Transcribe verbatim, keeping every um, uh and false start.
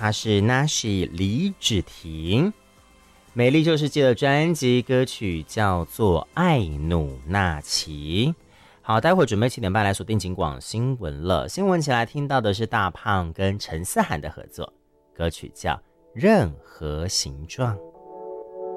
她是 Nashi 李芷婷，美丽旧世界的专辑歌曲叫做《爱努纳奇》。好，待会儿准备七点半来锁定警广新闻了。新闻起来听到的是大胖跟陈思涵的合作，歌曲叫《任何形状》。